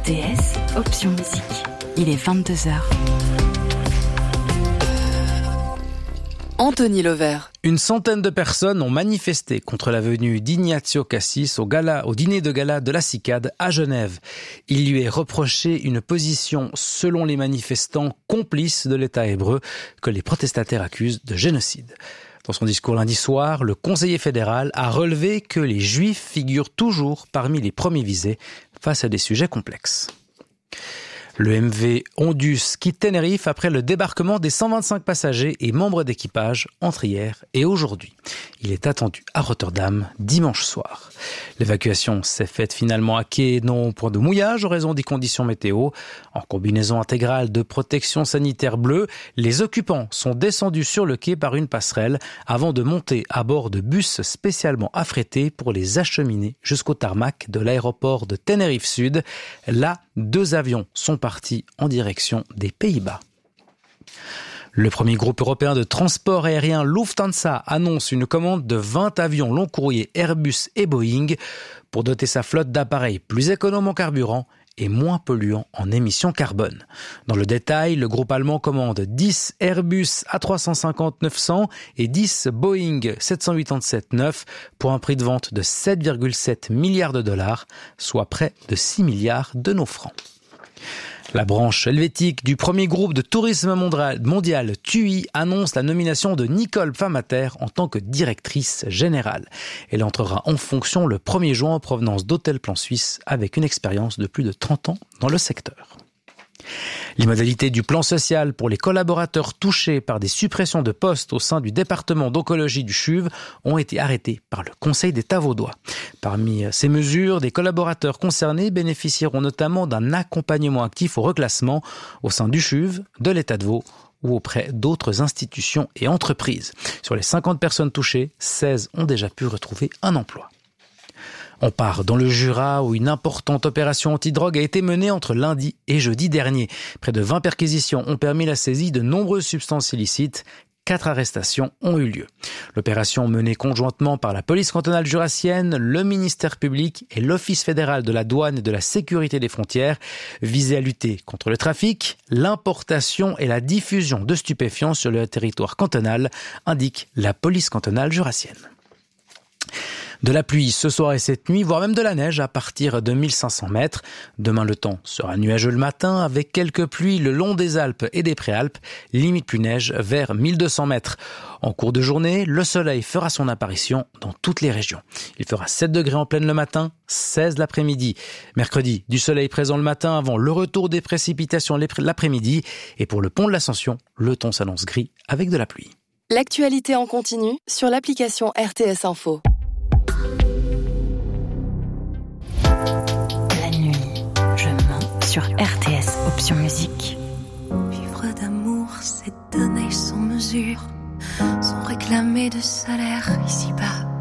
RTS, option musique. Il est 22h. Anthony Levert. Une centaine de personnes ont manifesté contre la venue d'Ignazio Cassis au dîner de gala de la Cicade à Genève. Il lui est reproché une position, selon les manifestants, complice de l'État hébreu que les protestataires accusent de génocide. Dans son discours lundi soir, le conseiller fédéral a relevé que les Juifs figurent toujours parmi les premiers visés face à des sujets complexes. Le MV Ondus quitte Tenerife après le débarquement des 125 passagers et membres d'équipage entre hier et aujourd'hui. Il est attendu à Rotterdam dimanche soir. L'évacuation s'est faite finalement à quai, non point de mouillage en raison des conditions météo. En combinaison intégrale de protection sanitaire bleue, les occupants sont descendus sur le quai par une passerelle avant de monter à bord de bus spécialement affrétés pour les acheminer jusqu'au tarmac de l'aéroport de Tenerife Sud. Là, 2 avions sont partis en direction des Pays-Bas. Le premier groupe européen de transport aérien Lufthansa annonce une commande de 20 avions long courrier Airbus et Boeing pour doter sa flotte d'appareils plus économes en carburant et moins polluants en émissions carbone. Dans le détail, le groupe allemand commande 10 Airbus A350-900 et 10 Boeing 787-9 pour un prix de vente de 7,7 milliards de dollars, soit près de 6 milliards de nos francs. La branche helvétique du premier groupe de tourisme mondial TUI annonce la nomination de Nicole Pfammater en tant que directrice générale. Elle entrera en fonction le 1er juin en provenance d'Hôtel Plan Suisse avec une expérience de plus de 30 ans dans le secteur. Les modalités du plan social pour les collaborateurs touchés par des suppressions de postes au sein du département d'oncologie du CHUV ont été arrêtées par le Conseil d'État vaudois. Parmi ces mesures, des collaborateurs concernés bénéficieront notamment d'un accompagnement actif au reclassement au sein du CHUV, de l'État de Vaud ou auprès d'autres institutions et entreprises. Sur les 50 personnes touchées, 16 ont déjà pu retrouver un emploi. On part dans le Jura où une importante opération antidrogue a été menée entre lundi et jeudi dernier. Près de 20 perquisitions ont permis la saisie de nombreuses substances illicites. 4 arrestations ont eu lieu. L'opération menée conjointement par la police cantonale jurassienne, le ministère public et l'Office fédéral de la douane et de la sécurité des frontières visait à lutter contre le trafic, l'importation et la diffusion de stupéfiants sur le territoire cantonal, indique la police cantonale jurassienne. De la pluie ce soir et cette nuit, voire même de la neige à partir de 1500 mètres. Demain, le temps sera nuageux le matin avec quelques pluies le long des Alpes et des Préalpes, limite plus neige vers 1200 mètres. En cours de journée, le soleil fera son apparition dans toutes les régions. Il fera 7 degrés en pleine le matin, 16 l'après-midi. Mercredi, du soleil présent le matin avant le retour des précipitations l'après-midi. Et pour le pont de l'Ascension, le temps s'annonce gris avec de la pluie. L'actualité en continu sur l'application RTS Info. La nuit, je mens sur RTS, option musique. Vivre d'amour, c'est donner sans mesure, sans réclamer de salaire ici-bas.